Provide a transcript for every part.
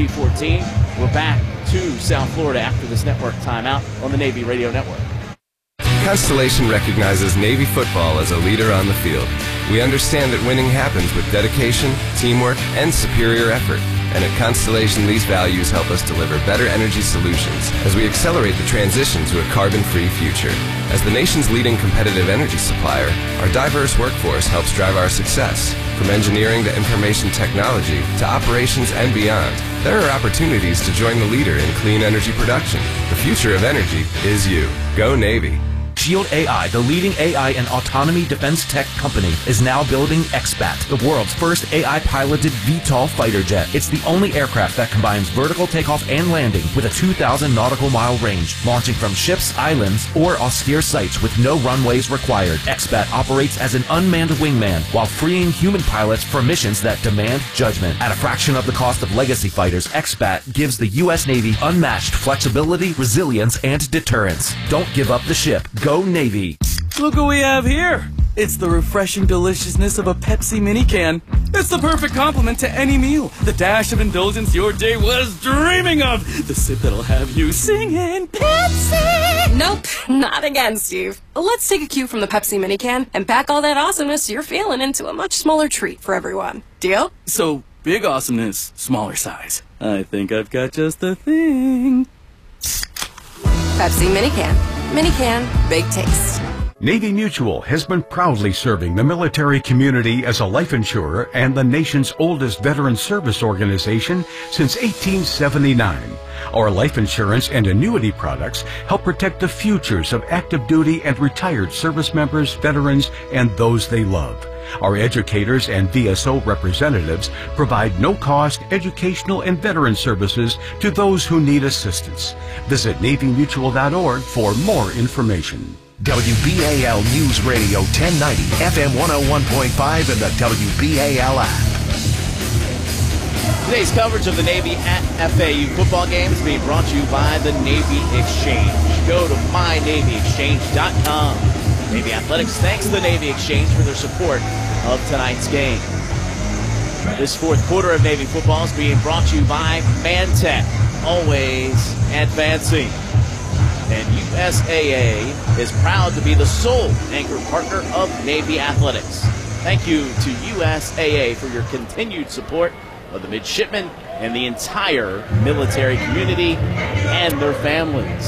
P14. We're back to South Florida after this network timeout on the Navy Radio Network. Constellation recognizes Navy football as a leader on the field. We understand that winning happens with dedication, teamwork, and superior effort. And at Constellation, these values help us deliver better energy solutions as we accelerate the transition to a carbon-free future. As the nation's leading competitive energy supplier, our diverse workforce helps drive our success. From engineering to information technology to operations and beyond, there are opportunities to join the leader in clean energy production. The future of energy is you. Go Navy. Shield AI, the leading AI and autonomy defense tech company, is now building XBAT, the world's first AI-piloted VTOL fighter jet. It's the only aircraft that combines vertical takeoff and landing with a 2,000 nautical mile range, launching from ships, islands, or austere sites with no runways required. XBAT operates as an unmanned wingman while freeing human pilots for missions that demand judgment. At a fraction of the cost of legacy fighters, XBAT gives the U.S. Navy unmatched flexibility, resilience, and deterrence. Don't give up the ship. Go Navy. Look what we have here. It's the refreshing deliciousness of a Pepsi mini can. It's the perfect complement to any meal. The dash of indulgence your day was dreaming of. The sip that'll have you singing Pepsi. Nope, not again, Steve. Let's take a cue from the Pepsi mini can and pack all that awesomeness you're feeling into a much smaller treat for everyone. Deal? So, big awesomeness, smaller size. I think I've got just the thing. Pepsi mini can. Mini can, big taste. Navy Mutual has been proudly serving the military community as a life insurer and the nation's oldest veteran service organization since 1879. Our life insurance and annuity products help protect the futures of active duty and retired service members, veterans, and those they love. Our educators and VSO representatives provide no-cost educational and veteran services to those who need assistance. Visit NavyMutual.org for more information. WBAL News Radio 1090, FM 101.5, and the WBAL app. Today's coverage of the Navy at FAU football game is being brought to you by the Navy Exchange. Go to myNavyExchange.com. Navy Athletics thanks the Navy Exchange for their support of tonight's game. This fourth quarter of Navy football is being brought to you by Mantech, always advancing. And USAA is proud to be the sole anchor partner of Navy Athletics. Thank you to USAA for your continued support of the midshipmen and the entire military community and their families.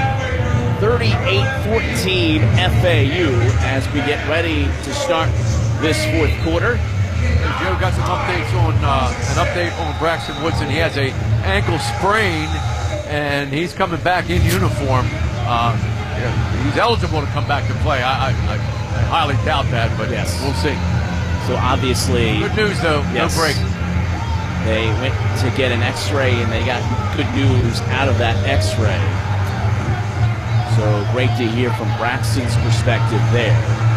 38-14 FAU as we get ready to start this fourth quarter. Hey, Joe, got some updates on an update on Braxton Woodson. He has a ankle sprain, and he's coming back in uniform. He's eligible to come back to play. I highly doubt that, but yes, we'll see. So obviously, good news though. Yes, no break. They went to get an X-ray, and they got good news out of that X-ray. So great to hear from Braxton's perspective there.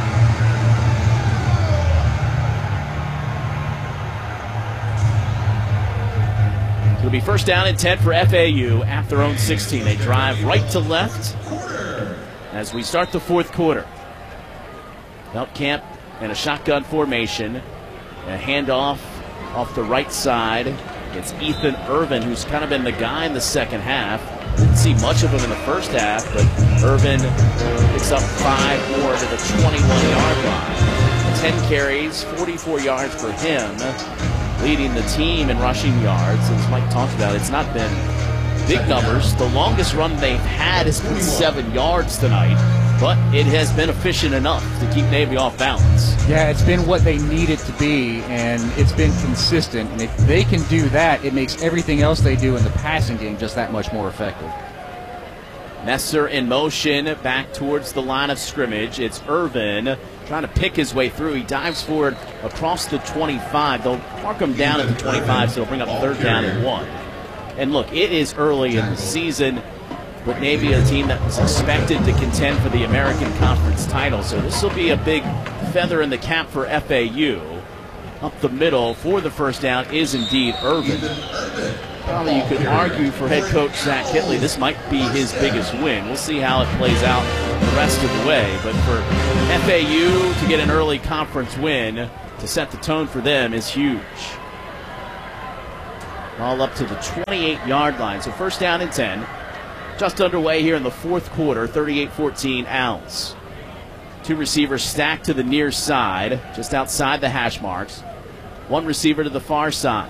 It'll be first down and 10 for FAU at their own 16. They drive right to left as we start the fourth quarter. Beltcamp in a shotgun formation. A handoff off the right side. It's Ethan Irvin, who's kind of been the guy in the second half. Didn't see much of him in the first half, but Irvin picks up 5 more to the 21-yard line. 10 carries, 44 yards for him, leading the team in rushing yards. As Mike talked about, it's not been big numbers. The longest run they've had has been 7 yards tonight, but it has been efficient enough to keep Navy off balance. Yeah, it's been what they need it to be, and it's been consistent. And if they can do that, it makes everything else they do in the passing game just that much more effective. Messer in motion back towards the line of scrimmage. It's Irvin trying to pick his way through. He dives forward across the 25. They'll mark him down at the 25, so they'll bring up third down and 1. And look, it is early in the season, but Navy, a team that was expected to contend for the American Conference title. So this will be a big feather in the cap for FAU. Up the middle for the first down is indeed Irvin. Probably you could argue for head coach Zach Hitley, this might be his biggest win. We'll see how it plays out the rest of the way. But for FAU to get an early conference win to set the tone for them is huge. All up to the 28-yard line. So first down and 10. Just underway here in the fourth quarter, 38-14 Owls. Two receivers stacked to the near side, just outside the hash marks. One receiver to the far side.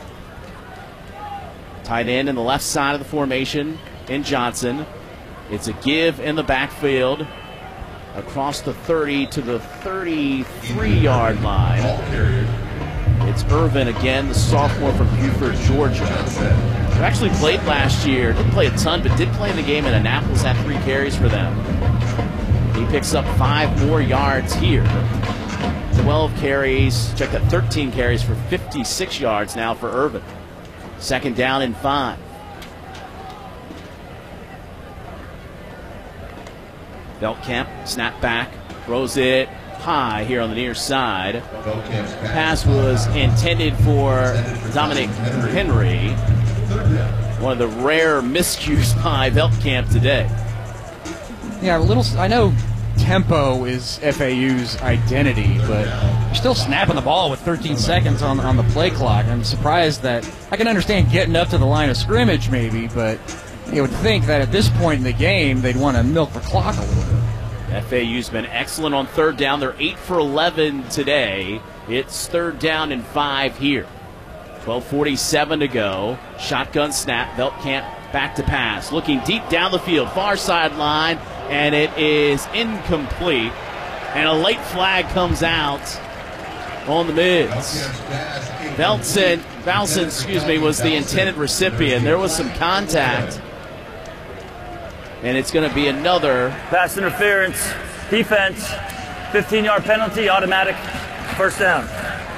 Tight end in the left side of the formation in Johnson. It's a give in the backfield across the 30 to the 33-yard line. It's Irvin again, the sophomore from Buford, Georgia. Who actually played last year. Didn't play a ton, but did play in the game in Annapolis, had 3 carries for them. He picks up 5 more yards here. 12 carries, check that, 13 carries for 56 yards now for Irvin. Second down and 5. Veltkamp, snap back, throws it high here on the near side. Pass was intended for Dominic Henry. One of the rare miscues by Veltkamp today. Yeah, I know tempo is FAU's identity, but you're still snapping the ball with 13 seconds on the play clock. I'm surprised that I can understand getting up to the line of scrimmage maybe, but you would think that at this point in the game they'd want to milk the clock a little bit. FAU's been excellent on third down. They're 8 for 11 today. It's third down and 5 here. 12:47 to go. Shotgun snap. Veltkamp back to pass. Looking deep down the field. Far sideline. And it is incomplete. And a late flag comes out on the mids. Valson, was the intended recipient. There was some contact. And it's going to be another pass interference, defense, 15-yard penalty, automatic, first down.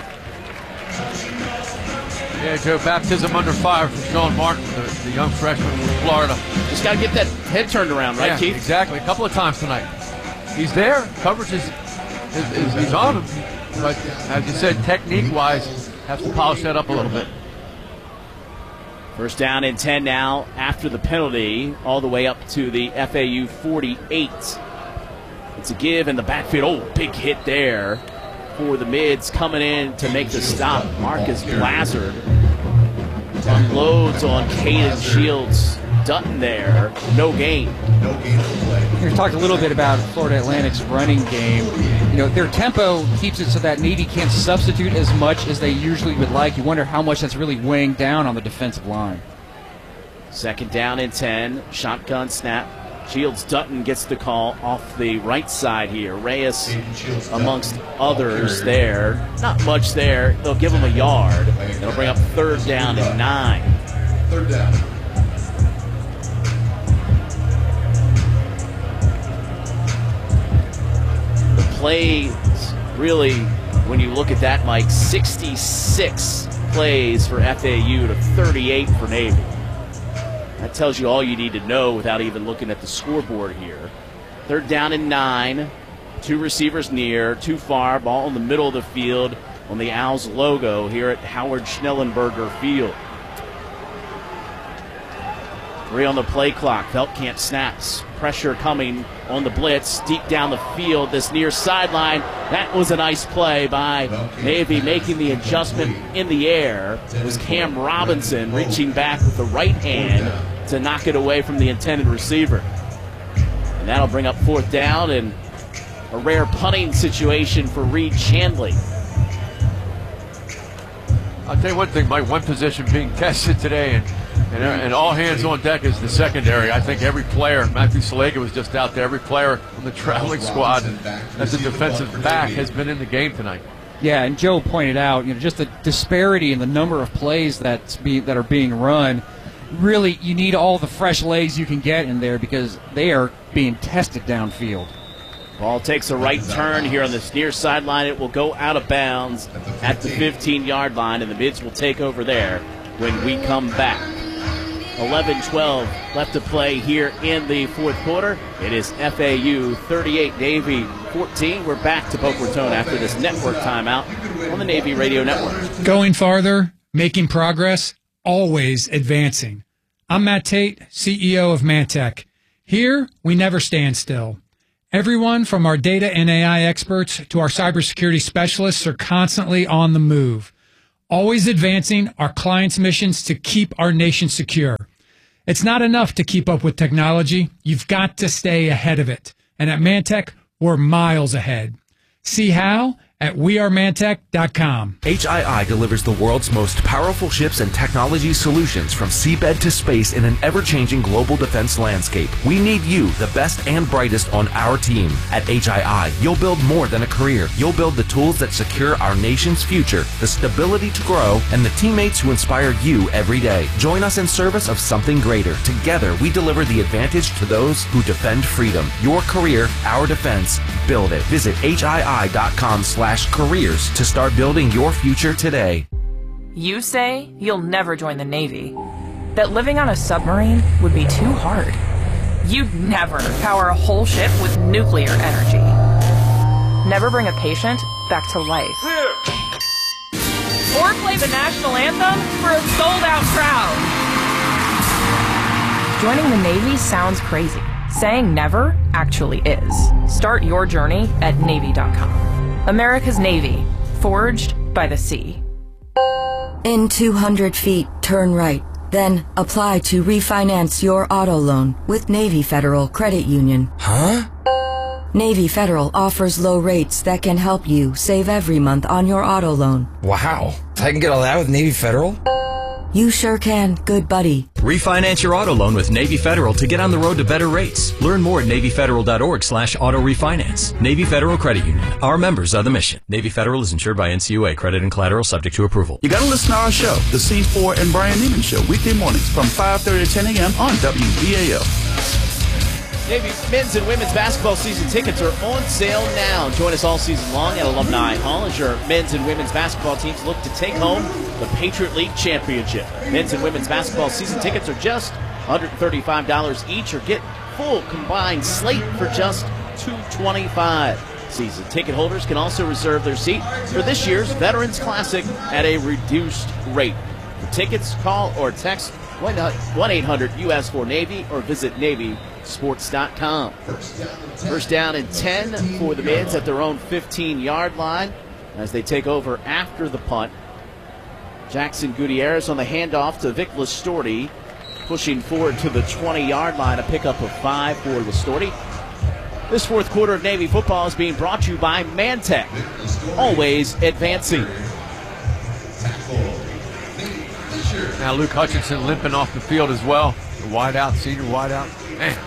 Yeah, Joe, baptism under fire from Sean Martin, the young freshman from Florida. Just got to get that head turned around, right, Keith? Exactly. A couple of times tonight. He's there. Coverage is on him. But as you said, technique-wise, has to polish that up a little bit. First down and 10 now after the penalty, all the way up to the FAU 48. It's a give in the backfield. Oh, big hit there for the mids coming in to make the stop. Marcus Lazard unloads on Caden Shields. Dutton there, no gain. We talked a little bit about Florida Atlantic's running game. You know, their tempo keeps it so that Navy can't substitute as much as they usually would like. You wonder how much that's really weighing down on the defensive line. Second down and 10, shotgun snap. Shields Dutton gets the call off the right side here. Reyes amongst others there. Not much there. They'll give him a yard. It'll bring up third down and 9. Third down. Plays, really, when you look at that, Mike, 66 plays for FAU to 38 for Navy. That tells you all you need to know without even looking at the scoreboard here. Third down and 9. 2 receivers near, too far. Ball in the middle of the field on the Owls logo here at Howard Schnellenberger Field. 3 on the play clock. Veltkamp snaps. Pressure coming on the blitz. Deep down the field, this near sideline. That was a nice play by Navy, making the adjustment in the air. It was Cam Robinson reaching back with the right hand to knock it away from the intended receiver. And that'll bring up fourth down and a rare punting situation for Reed Chandley. I'll tell you one thing, Mike, one position being tested today, and all hands on deck is the secondary. I think every player, Matthew Salega was just out there, every player on the traveling squad as a defensive back has been in the game tonight. Yeah, and Joe pointed out, just the disparity in the number of plays that are being run. Really, you need all the fresh legs you can get in there because they are being tested downfield. Ball takes a right turn here on this near sideline. It will go out of bounds at the 15-yard line, and the Mids will take over there when we come back. 11-12 left to play here in the fourth quarter. It is FAU 38, Navy 14. We're back to Boca Raton after this network timeout on the Navy Radio Network. Going farther, making progress, always advancing. I'm Matt Tate, CEO of Mantech. Here, we never stand still. Everyone from our data and AI experts to our cybersecurity specialists are constantly on the move. always advancing our clients' missions to keep our nation secure. It's not enough to keep up with technology. You've got to stay ahead of it. And at Mantech, we're miles ahead. See how? At wearemantech.com. HII delivers the world's most powerful ships and technology solutions from seabed to space in an ever-changing global defense landscape. We need you, the best and brightest, on our team. At HII, you'll build more than a career. You'll build the tools that secure our nation's future, the stability to grow, and the teammates who inspire you every day. Join us in service of something greater. Together, we deliver the advantage to those who defend freedom. Your career, our defense. Build it. Visit HII.com/careers to start building your future today. You say you'll never join the Navy, that living on a submarine would be too hard. You'd never power a whole ship with nuclear energy. Never bring a patient back to life. Or play the national anthem for a sold-out crowd. Joining the Navy sounds crazy. Saying never actually is. Start your journey at Navy.com. America's Navy, forged by the sea. In 200 feet, turn right. Then apply to refinance your auto loan with Navy Federal Credit Union. Huh? Navy Federal offers low rates that can help you save every month on your auto loan. Wow. I can get all that with Navy Federal? You sure can, good buddy. Refinance your auto loan with Navy Federal to get on the road to better rates. Learn more at NavyFederal.org/auto refinance. Navy Federal Credit Union. Our members are the mission. Navy Federal is insured by NCUA. Credit and collateral subject to approval. You got to listen to our show, The C4 and Brian Neiman Show, weekday mornings from 5:30 to 10 a.m. on WBAL. Navy men's and women's basketball season tickets are on sale now. Join us all season long at Alumni Hall as your men's and women's basketball teams look to take home the Patriot League Championship. Men's and women's basketball season tickets are just $135 each, or get full combined slate for just $225. Season ticket holders can also reserve their seat for this year's Veterans Classic at a reduced rate. For tickets, call or text 1-800-US4-NAVY or visit NavySports.com. First down and 10 for the Mids at their own 15-yard line as they take over after the punt. Jackson Gutierrez on the handoff to Vic Listorti, pushing forward to the 20-yard line, a pickup of 5 for Listorti. This fourth quarter of Navy football is being brought to you by Mantech, always advancing. Now Luke Hutchinson limping off the field as well. The wideout, senior wideout. Man.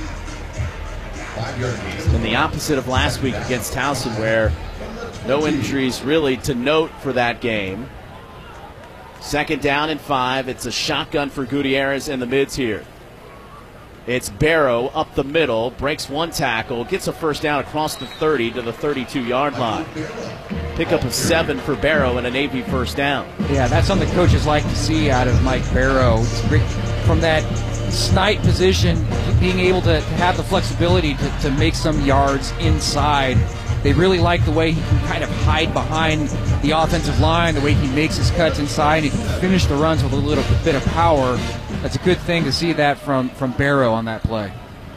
And the opposite of last week against Towson, where no injuries really to note for that game. Second down and 5. It's a shotgun for Gutierrez and the Mids here. It's Barrow up the middle, breaks one tackle, gets a first down across the 30 to the 32-yard line. Pickup of 7 for Barrow and a Navy first down. Yeah, that's something coaches like to see out of Mike Barrow. From that snipe position, being able to have the flexibility to make some yards inside. They really like the way he can kind of hide behind the offensive line, the way he makes his cuts inside. He can finish the runs with a little bit of power. That's a good thing to see that from Barrow on that play.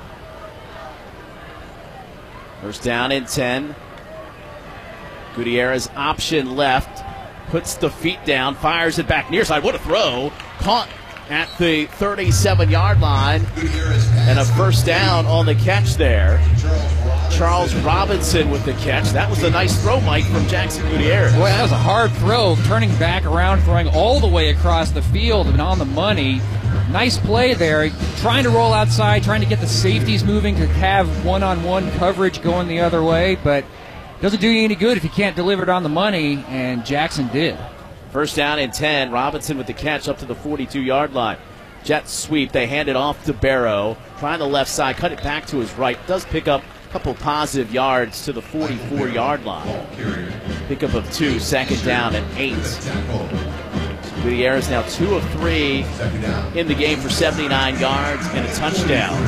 First down and 10. Gutierrez option left, puts the feet down, fires it back near side. What a throw. Caught at the 37-yard line, and a first down on the catch there. Charles Robinson with the catch. That was a nice throw, Mike, from Jackson Gutierrez. Boy, that was a hard throw, turning back around, throwing all the way across the field and on the money. Nice play there, trying to roll outside, trying to get the safeties moving to have one-on-one coverage going the other way, but doesn't do you any good if you can't deliver it on the money, and Jackson did. First down and 10. Robinson with the catch up to the 42-yard line. Jet sweep. They hand it off to Barrow. Trying the left side. Cut it back to his right. Does pick up a couple positive yards to the 44-yard line. Pickup of 2. Second down and 8. Gutierrez now 2 of 3 in the game for 79 yards and a touchdown.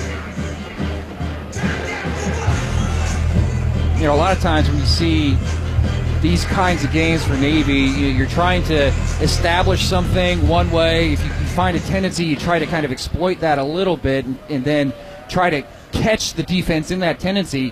You know, a lot of times when you see these kinds of games for Navy, you're trying to establish something one way. If you find a tendency, you try to kind of exploit that a little bit and then try to catch the defense in that tendency.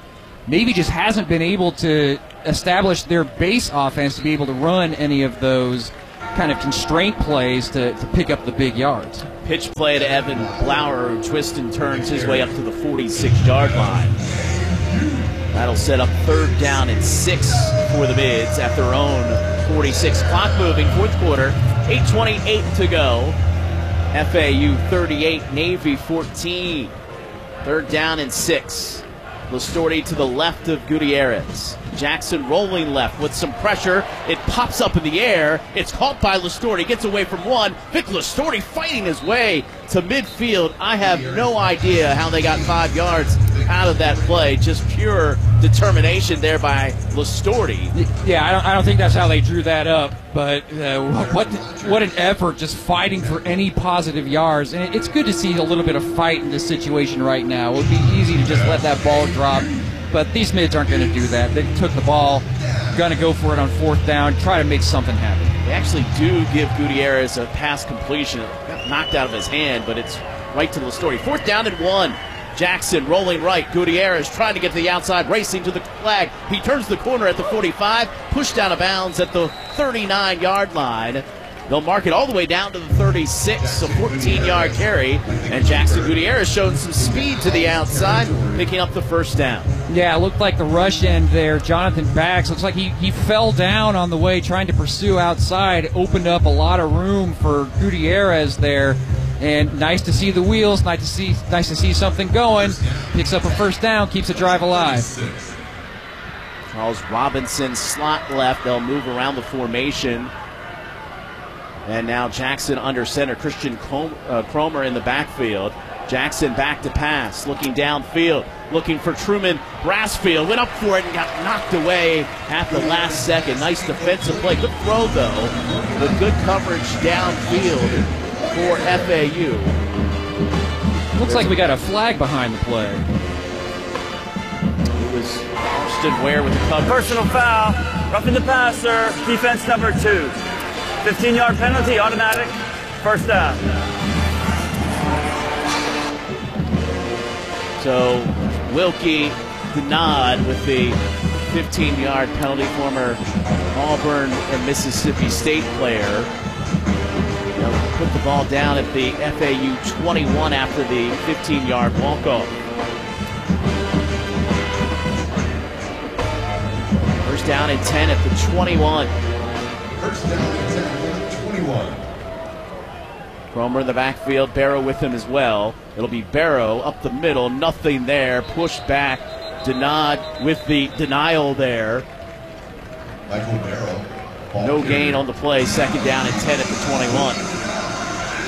Navy just hasn't been able to establish their base offense to be able to run any of those kind of constraint plays to pick up the big yards. Pitch play to Evan Blauer, who twists and turns his way up to the 46-yard line. That'll set up 3rd down and 6 for the Mids at their own 46. Clock moving, 4th quarter, 8:28 to go. FAU 38, Navy 14. 3rd down and 6. Lastorti to the left of Gutierrez. Jackson rolling left with some pressure. It pops up in the air. It's caught by Lastorti. Gets away from one. Vic Lastorti fighting his way to midfield. I have no idea how they got 5 yards out of that play. Just pure determination there by Lastorti. Yeah, I don't think that's how they drew that up. But what an effort, just fighting for any positive yards. And it's good to see a little bit of fight in this situation right now. It would be easy to just let that ball drop. But these Mids aren't going to do that. They took the ball, going to go for it on 4th down, try to make something happen. They actually do give Gutierrez a pass completion. It got knocked out of his hand, but it's right to Lastorti. 4th down and 1. Jackson rolling right. Gutierrez trying to get to the outside, racing to the flag. He turns the corner at the 45, pushed out of bounds at the 39-yard line. They'll mark it all the way down to the 36, so 14-yard carry. And Jackson Gutierrez showing some speed to the outside, picking up the 1st down. Yeah, it looked like the rush end there. Jonathan Bax, looks like he fell down on the way trying to pursue outside. Opened up a lot of room for Gutierrez there. And nice to see the wheels, nice to see something going. Picks up a 1st down, keeps the drive alive. Charles Robinson slot left. They'll move around the formation. And now Jackson under center. Christian Cromer in the backfield. Jackson back to pass, looking downfield, looking for Truman Brassfield. Went up for it and got knocked away at the last second. Nice defensive play. Good throw, though, with good coverage downfield for FAU. Looks like we got a flag behind the play. It was Austin Ware with the coverage. Personal foul, roughing the passer, defense number 2. 15-yard penalty, automatic, 1st down. So Wilkie Denard with the 15-yard penalty, former Auburn and Mississippi State player. They'll put the ball down at the FAU 21 after the 15-yard walk-off. 1st down and 10 at the 21. 1st down and 10 at the 21. Cromer in the backfield, Barrow with him as well. It'll be Barrow up the middle, nothing there, pushed back. Denard with the denial there. Michael Barrow. No gain on the play, 2nd down and 10 at the 21.